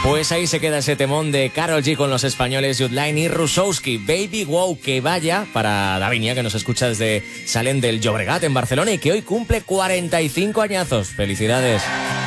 Pues ahí se queda ese temón de Karol G con los españoles Youthline y Rusowski. Baby Wow, que vaya para Davinia, que nos escucha desde Salem del Llobregat en Barcelona y que hoy cumple 45 añazos. ¡Felicidades!